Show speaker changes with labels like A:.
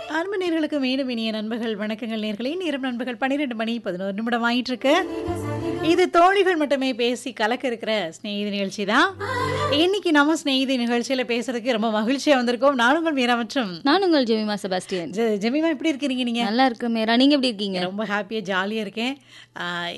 A: அன்பு நேர்களுக்கு மேலும் இனிய நண்பர்கள் வணக்கங்கள் நேர்களே. நேரம் நண்பர்கள் 12 மணி 11 நிமிடம் ஆயிட்டு இருக்கு. இது தோழிகள் மட்டுமே பேசி கலக்க இருக்கிற ஸ்நேகிதி நிகழ்ச்சி தான். இன்னைக்கு நம்ம ஸ்நேகிதி நிகழ்ச்சியில பேசுறதுக்கு ரொம்ப மகிழ்ச்சியா வந்திருக்கோம். நான் உங்கள் மீரா மற்றும்
B: நான் உங்கள் ஜெமிமா செபாஸ்டியன்.
A: ஜெமிமா எப்படி இருக்கிறீங்க நீங்க?
B: நல்லா இருக்கு மீரா, நீங்க எப்படி இருக்கீங்க?
A: ரொம்ப ஹாப்பியா ஜாலியா இருக்கேன்.